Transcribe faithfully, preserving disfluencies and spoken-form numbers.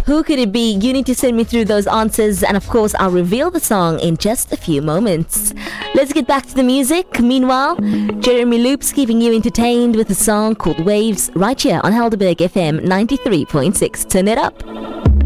Who could it be? You need to send me through those answers, and of course, I'll reveal the song in just a few moments. Let's get back to the music. Meanwhile, Jeremy Loops keeping you entertained with a song called Waves right here on Helderberg F M ninety-three point six. Turn it up.